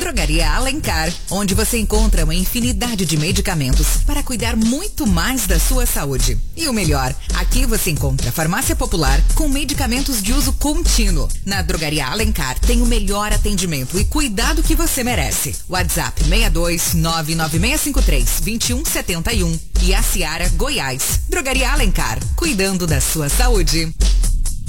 Drogaria Alencar, onde você encontra uma infinidade de medicamentos para cuidar muito mais da sua saúde. E o melhor, aqui você encontra farmácia popular com medicamentos de uso contínuo. Na Drogaria Alencar tem o melhor atendimento e cuidado que você merece. WhatsApp 62 99653 2171 e a Seara Goiás. Drogaria Alencar, cuidando da sua saúde.